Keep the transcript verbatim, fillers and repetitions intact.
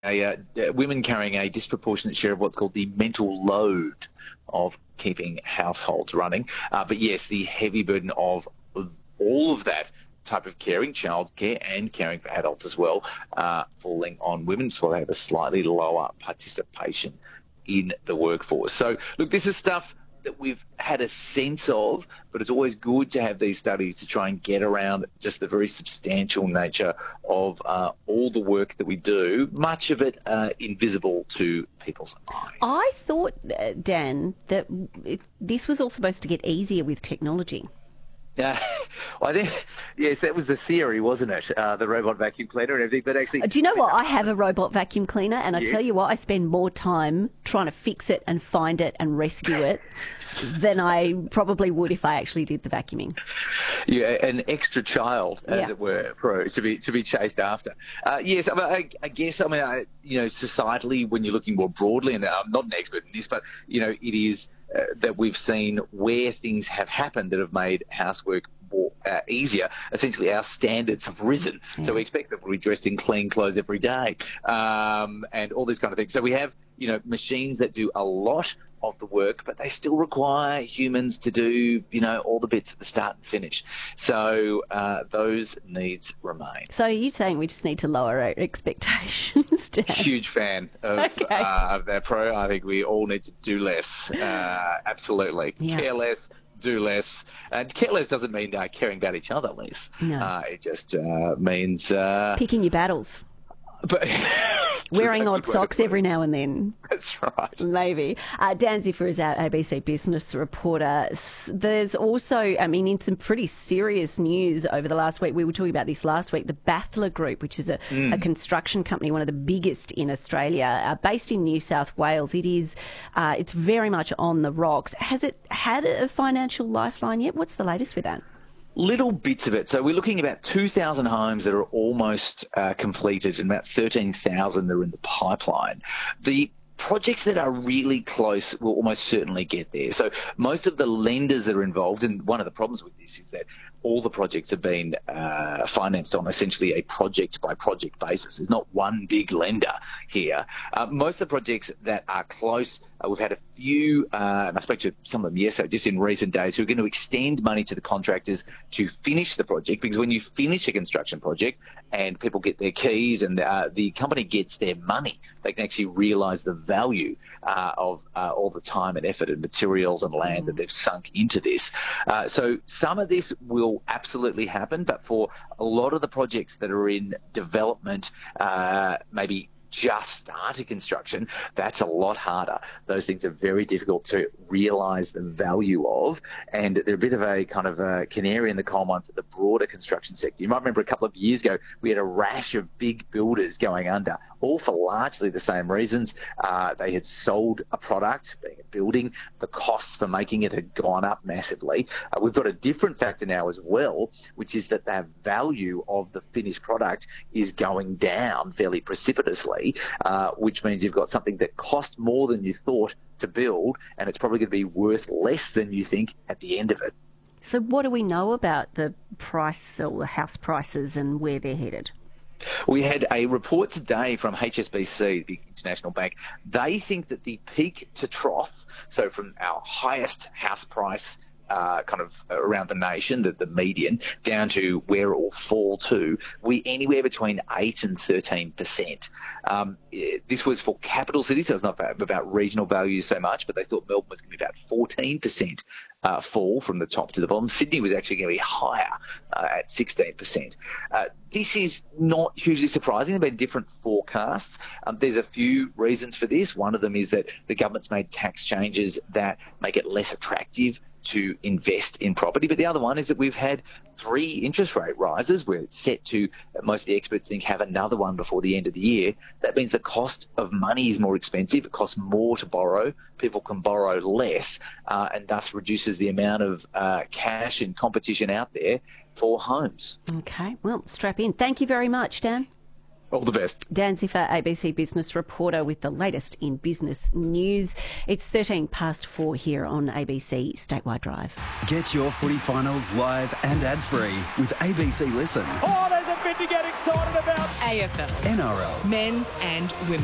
A, uh, women carrying a disproportionate share of what's called the mental load of keeping households running. Uh, but yes, the heavy burden of all of that type of caring, childcare and caring for adults as well, uh, falling on women, so they have a slightly lower participation in the workforce. So, look, this is stuff that we've had a sense of, but it's always good to have these studies to try and get around just the very substantial nature of uh, all the work that we do, much of it uh, invisible to people's eyes. I thought, uh, Dan, that it, this was all supposed to get easier with technology. Yeah, well, I think, yes, that was the theory, wasn't it? Uh, the robot vacuum cleaner and everything, but actually... Do you know what? I have a robot vacuum cleaner, and I yes. tell you what, I spend more time trying to fix it and find it and rescue it than I probably would if I actually did the vacuuming. Yeah, an extra child, as yeah. it were, pro, to be to be chased after. Uh, yes, I, mean, I, I guess, I mean, I, you know, societally, when you're looking more broadly, and I'm not an expert in this, but, you know, it is... Uh, that we've seen where things have happened that have made housework more uh, easier. Essentially, our standards have risen. Yeah. So we expect that we'll be dressed in clean clothes every day um, and all these kind of things. So we have, you know, machines that do a lot of the work, but they still require humans to do, you know, all the bits at the start and finish. So uh, those needs remain. So you're saying we just need to lower our expectations, Dan? Huge fan of, okay. uh, of that, Pro. I think we all need to do less. Uh, absolutely. Yeah. Care less, do less. And care less doesn't mean uh, caring about each other less. No. Uh, it just uh, means... Uh, picking your battles. But wearing odd socks every now and then. That's right. Maybe. Uh, Dan Ziffer is our A B C business reporter. There's also, I mean, in some pretty serious news over the last week, we were talking about this last week, the Bathler Group, which is a, mm. a construction company, one of the biggest in Australia, uh, based in New South Wales. It is, uh, it's very much on the rocks. Has it had a financial lifeline yet? What's the latest with that? Little bits of it. So we're looking at about two thousand homes that are almost uh, completed and about thirteen thousand that are in the pipeline. The projects that are really close will almost certainly get there. So most of the lenders that are involved, and one of the problems with this is that all the projects have been uh, financed on essentially a project-by-project basis. There's not one big lender here. Uh, most of the projects that are close, uh, we've had a few, uh, and I spoke to some of them yesterday, just in recent days, who are going to extend money to the contractors to finish the project, because when you finish a construction project and people get their keys and uh, the company gets their money, they can actually realise the value uh, of uh, all the time and effort and materials and land that they've sunk into this. Uh, so some of this will absolutely happen, but for a lot of the projects that are in development, uh, maybe just started construction, that's a lot harder. Those things are very difficult to realise the value of, and they're a bit of a kind of a canary in the coal mine for the broader construction sector. You might remember a couple of years ago, we had a rash of big builders going under, all for largely the same reasons. Uh, they had sold a product, being a building, the costs for making it had gone up massively. Uh, we've got a different factor now as well, which is that the value of the finished product is going down fairly precipitously. Uh, which means you've got something that cost more than you thought to build, and it's probably going to be worth less than you think at the end of it. So what do we know about the price or the house prices and where they're headed? We had a report today from H S B C, the international bank. They think that the peak to trough, so from our highest house price Uh, kind of around the nation, the, the median, down to where it will fall to, we anywhere between eight and thirteen percent. Um, this was for capital cities, so it's not about, about regional values so much, but they thought Melbourne was going to be about fourteen percent uh, fall from the top to the bottom. Sydney was actually going to be higher uh, at sixteen percent. Uh, this is not hugely surprising. There have been different forecasts. Um, there's a few reasons for this. One of them is that the government's made tax changes that make it less attractive to invest in property. But the other one is that we've had three interest rate rises. We're set to, most of the experts think, have another one before the end of the year. That means the cost of money is more expensive. It costs more to borrow. People can borrow less, uh, and thus reduces the amount of uh, cash and competition out there for homes. Okay, well, strap in. Thank you very much, Dan. All the best. Dan Ziffer, A B C business reporter with the latest in business news. It's thirteen past four here on A B C Statewide Drive. Get your footy finals live and ad-free with A B C Listen. Oh, there's a big bit to get excited about. A F L, N R L, men's and women's.